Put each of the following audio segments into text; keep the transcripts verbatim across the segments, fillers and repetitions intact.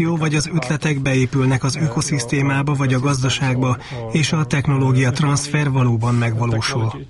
Jó, vagy az ötletek beépülnek az ökoszisztémába vagy a gazdaságba, és a technológia transfer valóban megvalósul.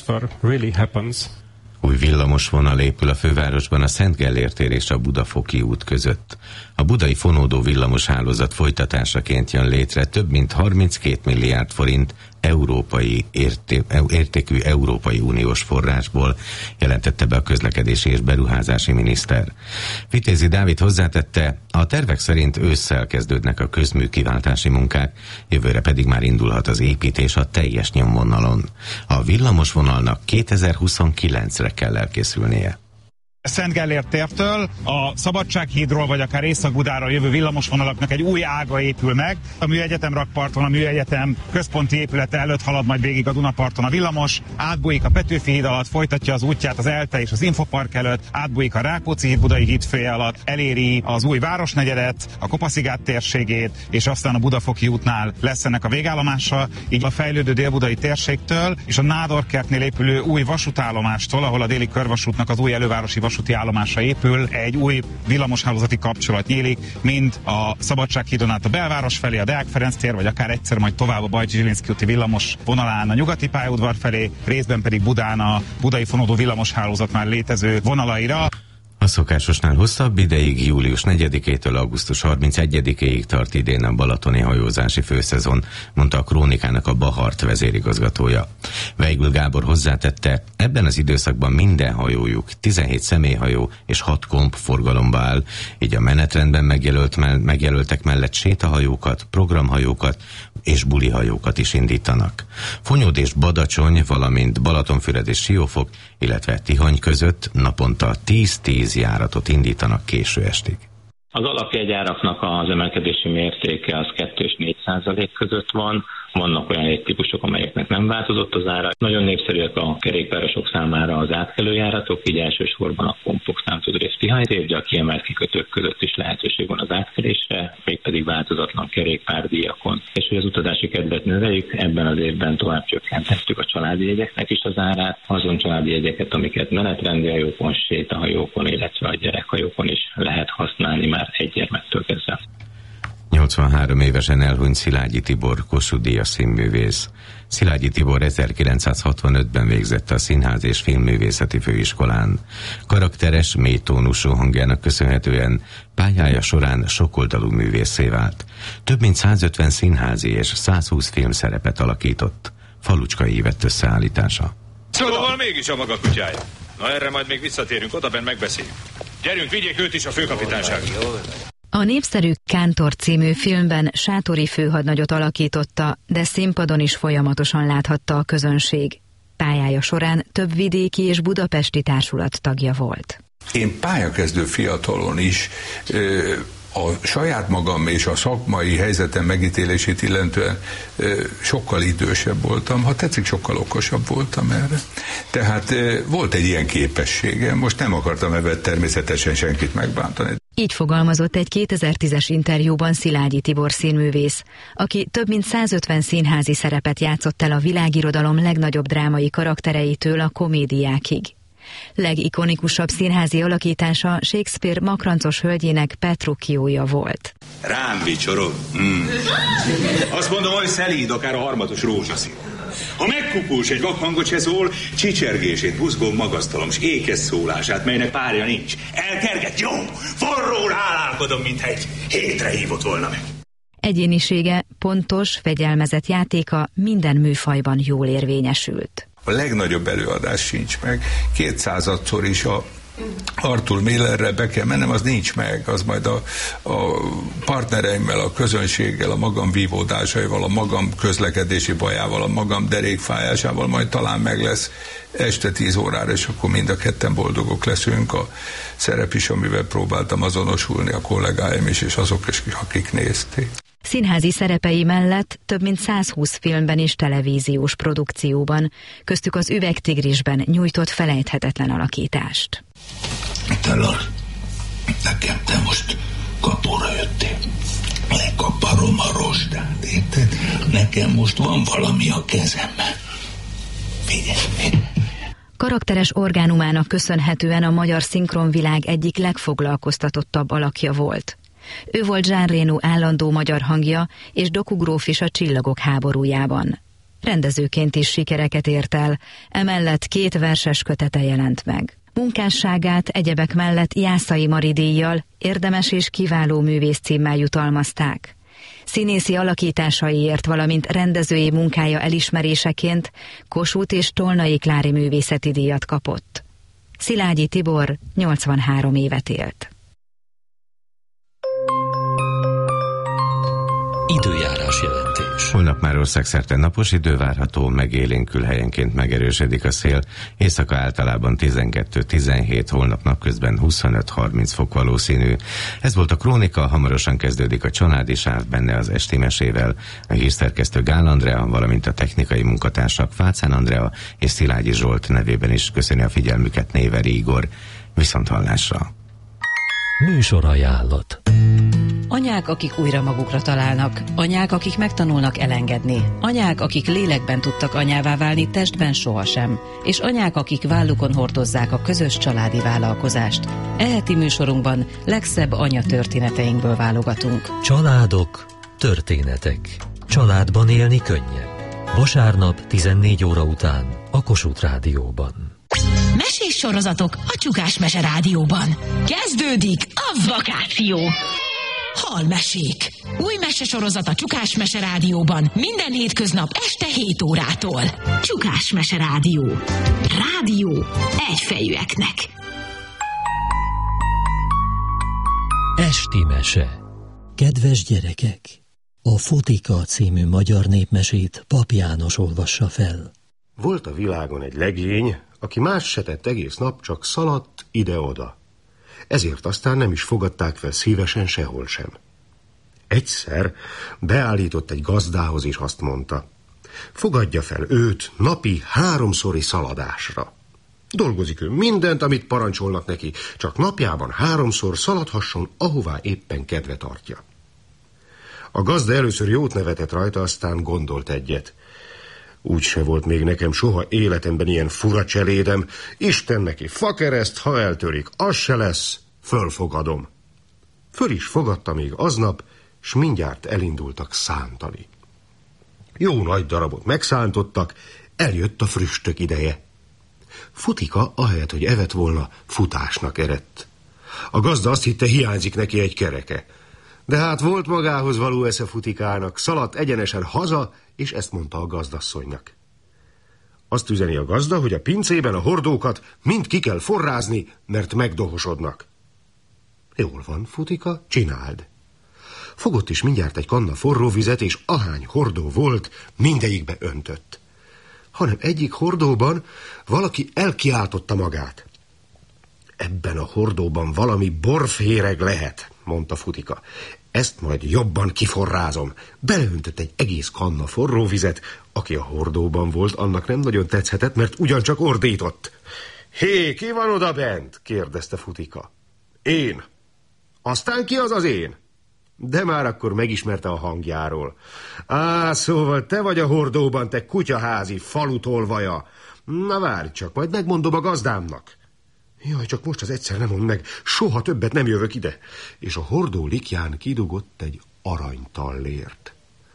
Új villamosvonal épül a fővárosban a Szent Gellért tér és a Budafoki út között. A budai fonódó villamoshálózat folytatásaként jön létre több mint harminckét milliárd forint európai érté, értékű Európai Uniós forrásból, jelentette be a közlekedési és beruházási miniszter. Vitézi Dávid hozzátette, a tervek szerint ősszel kezdődnek a közműkiváltási munkák, jövőre pedig már indulhat az építés a teljes nyomvonalon. A villamosvonalnak kétezer-huszonkilencre kell elkészülnie. Szent Gellért tértől a Szabadsághídról vagy akár Észak-Budáról jövő villamosvonalaknak egy új ága épül meg. A Műegyetem rakparton, a Műegyetem központi épülete előtt halad majd végig a Dunaparton a villamos, átbújik a Petőfi híd alatt, folytatja az útját az ELTE és az Infopark előtt, átbújik a Rákóczi híd Budai hídfője alatt, eléri az új Városnegyedet, a Kopaszigát térségét, és aztán a Budafoki útnál lesz ennek a végállomása, így a fejlődő délbudai térségtől és a Nádorkertnél épülő új vasútállomástól, ahol a déli körvasútnak az új elővárosi vasúti állomásra épül, egy új villamoshálózati kapcsolat nyílik, mind a Szabadsághídon át a belváros felé, a Deák Ferenc tér, vagy akár egyszer majd tovább a Bajcsy Zsilinszky úti villamos vonalán a nyugati pályaudvar felé, részben pedig Budán a budai fonódó villamoshálózat már létező vonalaira. A szokásosnál hosszabb ideig, július negyedikétől augusztus harmincegyedikéig tart idén a balatoni hajózási főszezon, mondta a Krónikának a Bahart vezérigazgatója. Weigl Gábor hozzátette, ebben az időszakban minden hajójuk, tizenhét személyhajó és hat komp forgalomba áll, így a menetrendben megjelölt, me- megjelöltek mellett sétahajókat, programhajókat és bulihajókat is indítanak. Fonyód és Badacsony, valamint Balatonfüred és Siófok, illetve Tihany között naponta tíz-tíz járatot indítanak késő estig. Az alapjegyáraknak az emelkedési mértéke az kettő és négy százalék között van. Vannak olyan jegytípusok, amelyeknek nem változott az ára. Nagyon népszerűek a kerékpárosok számára az átkelőjáratok, így elsősorban a Kompok, Számtudrész, Tihanyrév, de a kiemelt kikötők között is lehetőség van az átkelésre, mégpedig változatlan kerékpárdíjakon. És hogy az utazási kedvet növeljük, ebben az évben tovább csökkentettük a családi jegyeknek is az árát, azon családi jegyeket, amiket menetrendi hajókon, sétahajókon, illetve a gyerekhajókon is lehet használni már egy gyermektől kezdve. nyolcvanhárom évesen elhunyt Szilágyi Tibor, Kossuth Díjas színművész. Szilágyi Tibor ezerkilencszázhatvanötben végzett a Színház és Filmművészeti Főiskolán. Karakteres, mélytónusú hangjának köszönhetően pályája során sokoldalú művésszé vált. Több mint százötven színházi és százhúsz filmszerepet alakított. Falucskai Ivett összeállítása. Szóval mégis a maga kutyája. Na erre majd még visszatérünk, odabenn megbeszéljük. Gyerünk, vigyék őt is a főkapitányságra. A népszerű Kántor című filmben Sátori főhadnagyot alakította, de színpadon is folyamatosan láthatta a közönség. Pályája során több vidéki és budapesti társulat tagja volt. Én pályakezdő fiatalon is ö, a saját magam és a szakmai helyzetem megítélését illetően ö, sokkal idősebb voltam, ha tetszik, sokkal okosabb voltam erre. Tehát ö, volt egy ilyen képességem, most nem akartam ebben természetesen senkit megbántani. Így fogalmazott egy kétezer-tízes interjúban Szilágyi Tibor színművész, aki több mint százötven színházi szerepet játszott el a világirodalom legnagyobb drámai karaktereitől a komédiákig. Legikonikusabb színházi alakítása Shakespeare makrancos hölgyének Petrucciója volt. Rám vicsorog. Mm. Azt mondom, hogy szelíd, akár a harmatos rózsaszín. Ha megkupulsz egy vakhangot se szól, csicsergését, buzgón magasztalom, s ékes szólását, melynek párja nincs. Elkerget, jó, forról hálálkodom, mintha egy hétre hívott volna meg. Egyénisége, pontos, fegyelmezett játéka minden műfajban jól érvényesült. A legnagyobb előadás sincs meg, kétszázadszor is a Arthur Millerre be kell mennem, az nincs meg, az majd a, a partnereimmel, a közönséggel, a magam vívódásaival, a magam közlekedési bajával, a magam derékfájásával majd talán meg lesz este tíz órára, és akkor mind a ketten boldogok leszünk. A szerep is, amivel próbáltam azonosulni, a kollégáim is, és azok is, akik nézték. Színházi szerepei mellett több mint százhúsz filmben és televíziós produkcióban, köztük az Üvegtigrisben nyújtott felejthetetlen alakítást. Taylor, nekem te most kapóra jöttél. Lekaparom a rostát, érted? Nekem most van valami a kezemben. Figyelj, figyelj. Karakteres orgánumának köszönhetően a magyar szinkronvilág egyik legfoglalkoztatottabb alakja volt. Ő volt Jean Reno állandó magyar hangja és Doku Gróf is a Csillagok háborújában. Rendezőként is sikereket ért el, emellett két verses kötete jelent meg. Munkásságát egyebek mellett Jászai Mari díjjal, érdemes és kiváló művész címmel jutalmazták. Színészi alakításaiért, valamint rendezői munkája elismeréseként Kossuth és Tolnai Klári művészeti díjat kapott. Szilágyi Tibor nyolcvanhárom évet élt. Időjárás jelentés. Holnap már országszerte napos idő várható, megélénkül, helyenként megerősödik a szél. Éjszaka általában tizenkettő tizenhét, holnap napközben huszonöt harminc fok valószínű. Ez volt a Krónika, hamarosan kezdődik a Családi Sáv, benne az esti mesével. A hírszerkesztő Gál Andrea, valamint a technikai munkatársak Fácán Andrea és Szilágyi Zsolt nevében is köszöni a figyelmüket Néveri Igor. Viszonthallásra. Műsorajánlat. Anyák, akik újra magukra találnak, anyák, akik megtanulnak elengedni, anyák, akik lélekben tudtak anyává válni, testben sohasem, és anyák, akik vállukon hordozzák a közös családi vállalkozást. E heti műsorunkban legszebb anya történeteinkből válogatunk. Családok, történetek. Családban élni könnyebb. Vasárnap tizennégy óra után a Kossuth Rádióban. Mesés sorozatok a Csukás Mese Rádióban. Kezdődik a vakáció. Halmesék. Új mesesorozat a Csukás Mese Rádióban minden hétköznap este hét órától. Csukás Mese Rádió. Rádió egyfejűeknek. Esti mese. Kedves gyerekek! A Futika című magyar népmesét Pap János olvassa fel. Volt a világon egy legény, aki más se tett egész nap, csak szaladt ide-oda. Ezért aztán nem is fogadták fel szívesen sehol sem. Egyszer beállított egy gazdához, és azt mondta: fogadja fel őt napi háromszori szaladásra. Dolgozik ő mindent, amit parancsolnak neki, csak napjában háromszor szaladhasson, ahová éppen kedve tartja. A gazda először jót nevetett rajta, aztán gondolt egyet. Úgy se volt még nekem soha életemben ilyen fura cselédem. Isten neki fakereszt, ha eltörik, az se lesz, fölfogadom. Föl is fogadta még aznap, s mindjárt elindultak szántani. Jó nagy darabot megszántottak, eljött a früstök ideje. Futika, ahelyett, hogy evett volna, futásnak eredt. A gazda azt hitte, hiányzik neki egy kereke. De hát volt magához való esze Futikának, szaladt egyenesen haza, és ezt mondta a gazdasszonynak. Azt üzeni a gazda, hogy a pincében a hordókat mind ki kell forrázni, mert megdohosodnak. Jól van, Futika, csináld. Fogott is mindjárt egy kanna forró vizet, és ahány hordó volt, mindegyikbe öntött. Hanem egyik hordóban valaki elkiáltotta magát. Ebben a hordóban valami borféreg lehet, mondta Futika. Ezt majd jobban kiforrázom. Beleöntött egy egész kanna forró vizet. Aki a hordóban volt, annak nem nagyon tetszhetett, mert ugyancsak ordított. Hé, ki van oda bent? Kérdezte Futika. Én. Aztán ki az az én? De már akkor megismerte a hangjáról. Á, szóval te vagy a hordóban, te kutyaházi falutolvaja. Na várj csak, majd megmondom a gazdámnak. Jaj, csak most az egyszer nem mond meg, soha többet nem jövök ide. És a hordó likján kidugott egy aranytallért.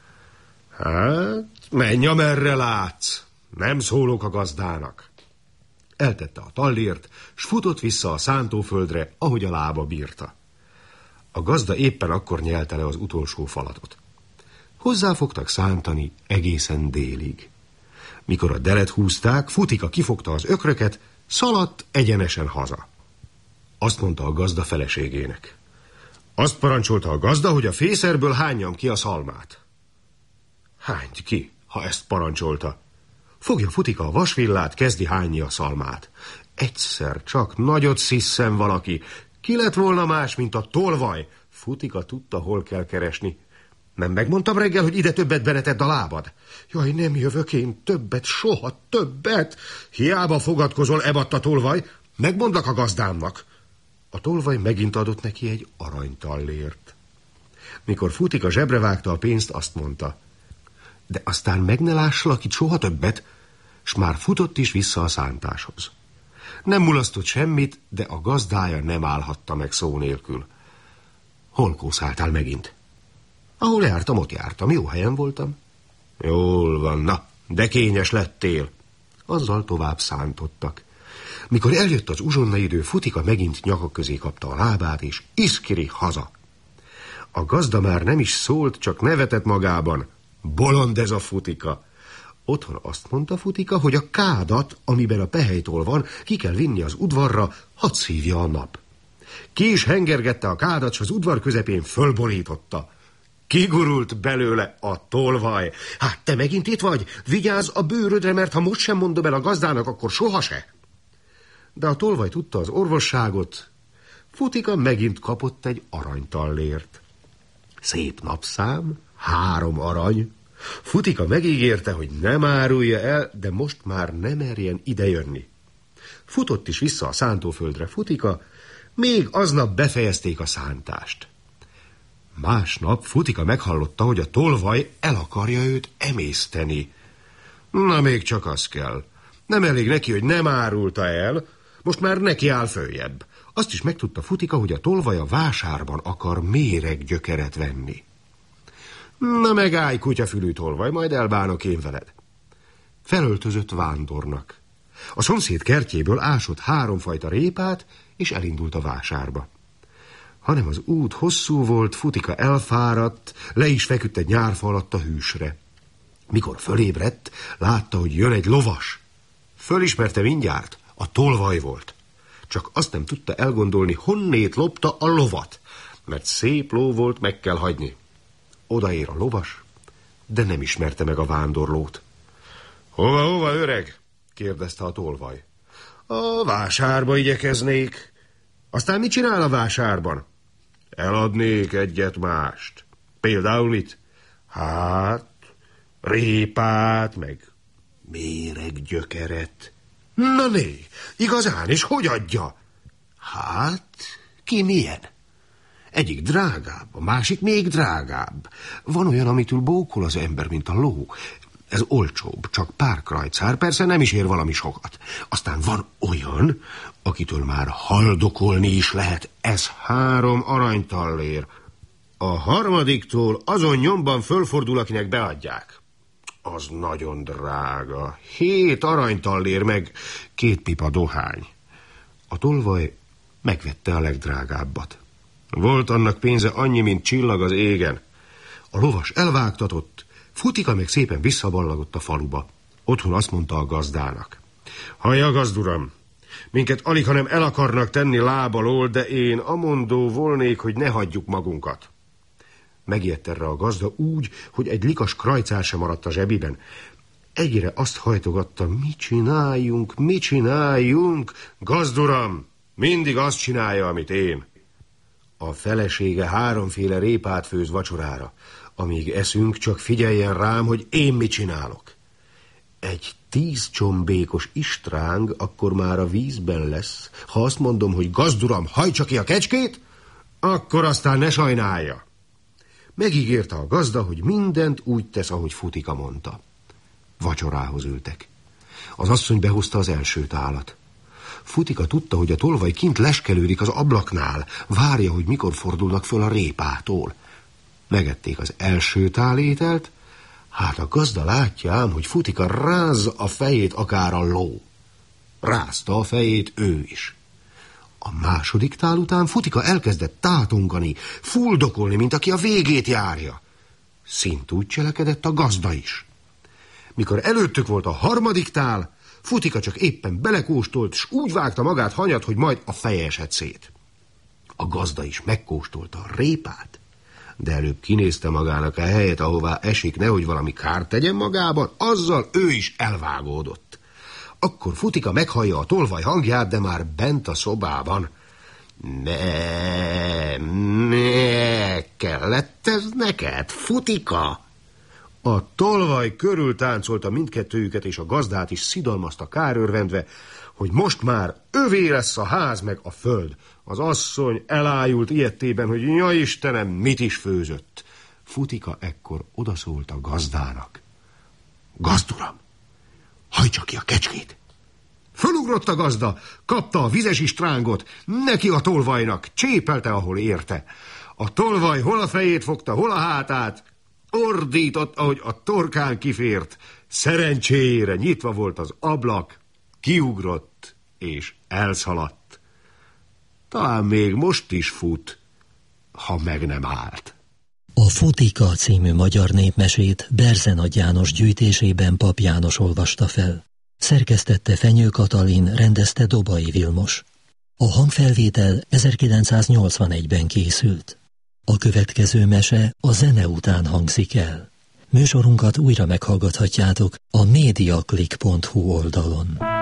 Hát, menj, amerre látsz. Nem szólok a gazdának. Eltette a tallért, s futott vissza a szántóföldre, ahogy a lába bírta. A gazda éppen akkor nyelte le az utolsó falatot. Hozzá fogtak szántani egészen délig. Mikor a delet húzták, Futika kifogta az ökröket, szaladt egyenesen haza. Azt mondta a gazda feleségének. Azt parancsolta a gazda, hogy a fészerből hányjam ki a szalmát. Hányd ki, ha ezt parancsolta. Fogja Futika a vasvillát, kezdi hányni a szalmát. Egyszer csak nagyot sziszen valaki. Ki lett volna más, mint a tolvaj? Futika tudta, hol kell keresni. Nem megmondtam reggel, hogy ide többet benetedd a lábad? Jaj, nem jövök én többet, soha többet. Hiába fogadkozol, ebadt a tolvaj. Megmondlak a gazdámnak. A tolvaj megint adott neki egy aranytallért. Mikor Futika zsebre vágta a pénzt, azt mondta. De aztán meg ne lássalak itt soha többet, s már futott is vissza a szántáshoz. Nem mulasztott semmit, de a gazdája nem állhatta meg szó nélkül. Hol kószáltál megint? Ahol jártam, ott jártam. Jó helyen voltam. Jól van, na, de kényes lettél. Azzal tovább szántottak. Mikor eljött az uzsonna idő, Futika megint nyaka közé kapta a lábát, és iszkiri haza. A gazda már nem is szólt, csak nevetett magában. Bolond ez a Futika. Otthon azt mondta Futika, hogy a kádat, amiben a pehelytól van, ki kell vinni az udvarra, hadd szívja a nap. Ki is hengergette a kádat, s az udvar közepén fölborította. Kigurult belőle a tolvaj. Hát te megint itt vagy? Vigyázz a bőrödre, mert ha most sem mondom el a gazdának, akkor soha se. De a tolvaj tudta az orvosságot. Futika megint kapott egy aranytallért. Szép napszám, három arany. Futika megígérte, hogy nem árulja el, de most már nem merjen idejönni. Futott is vissza a szántóföldre Futika, még aznap befejezték a szántást. Másnap Futika meghallotta, hogy a tolvaj el akarja őt emészteni. Na, még csak az kell. Nem elég neki, hogy nem árulta el, most már neki áll följebb. Azt is megtudta Futika, hogy a tolvaj a vásárban akar méreggyökeret venni. Na megállj, kutyafülű tolvaj, majd elbánok én veled. Felöltözött vándornak. A szomszéd kertjéből ásott háromfajta répát, és elindult a vásárba. Hanem az út hosszú volt, Futika elfáradt, le is feküdt egy nyárfa alatt a hűsre. Mikor fölébredt, látta, hogy jön egy lovas. Fölismerte mindjárt, a tolvaj volt. Csak azt nem tudta elgondolni, honnét lopta a lovat, mert szép ló volt, meg kell hagyni. Odaér a lovas, de nem ismerte meg a vándorlót. Hova, hova, öreg? Kérdezte a tolvaj. A vásárba igyekeznék. Aztán mit csinál a vásárban? Eladnék egyet mást. Például mit? Hát, répát, meg méreggyökeret. Na né, igazán, és hogy adja? Hát, ki milyen? Egyik drágább, a másik még drágább. Van olyan, amitől bókol az ember, mint a ló. Ez olcsóbb, csak pár krajcár, persze nem is ér valami sokat. Aztán van olyan, akitől már haldokolni is lehet. Ez három aranytallér. A harmadiktól azon nyomban fölfordul, akinek beadják. Az nagyon drága. Hét aranytallér meg két pipa dohány. A tolvaj megvette a legdrágábbat. Volt annak pénze annyi, mint csillag az égen. A lovas elvágtatott, Futika meg szépen visszaballagott a faluba. Otthon azt mondta a gazdának. Hallja, gazduram, minket alig, hanem el akarnak tenni lábalól, de én amondó volnék, hogy ne hagyjuk magunkat. Megijedt erre a gazda úgy, hogy egy likas krajcár sem maradt a zsebiben. Egyre azt hajtogatta, mit csináljunk, mit csináljunk? Gazduram, mindig azt csinálja, amit én. A felesége háromféle répát főz vacsorára. Amíg eszünk, csak figyeljen rám, hogy én mit csinálok. Egy tíz csombékos istráng akkor már a vízben lesz. Ha azt mondom, hogy gazduram, hajtsa ki a kecskét, akkor aztán ne sajnálja. Megígérte a gazda, hogy mindent úgy tesz, ahogy Futika mondta. Vacsorához ültek. Az asszony behozta az első tálat. Futika tudta, hogy a tolvaj kint leskelődik az ablaknál, várja, hogy mikor fordulnak föl a répától. Megették az első tálételt, hát a gazda látja ám, hogy Futika rázza a fejét akár a ló. Rázta a fejét ő is. A második tál után Futika elkezdett tátongani, fuldokolni, mint aki a végét járja. Szint úgy cselekedett a gazda is. Mikor előttük volt a harmadik tál, Futika csak éppen belekóstolt, s úgy vágta magát hanyat, hogy majd a feje esett szét. A gazda is megkóstolta a répát, de előbb kinézte magának a helyet, ahová esik, nehogy valami kárt tegyen magában, azzal ő is elvágódott. Akkor Futika meghallja a tolvaj hangját, de már bent a szobában. Ne, ne, kellett ez neked, Futika? A tolvaj körül táncolta mindkettőjüket, és a gazdát is szidalmazta kárőrvendve, hogy most már övé lesz a ház meg a föld. Az asszony elájult ilyetében, hogy ja Istenem, mit is főzött. Futika ekkor odaszólt a gazdának. Gazduram, hajtsa ki a kecskét! Fölugrott a gazda, kapta a vizes istrángot, neki a tolvajnak, csépelte, ahol érte. A tolvaj hol a fejét fogta, hol a hátát. Ordított, ahogy a torkán kifért. Szerencséjére nyitva volt az ablak, kiugrott és elszaladt. Talán még most is fut, ha meg nem állt. A Futika című magyar népmesét Berzenagy János gyűjtésében Pap János olvasta fel. Szerkesztette Fenyő Katalin, rendezte Dobai Vilmos. A hangfelvétel ezerkilencszáznyolcvanegyben készült. A következő mese a zene után hangzik el. Műsorunkat újra meghallgathatjátok a mediaclick pont hu oldalon.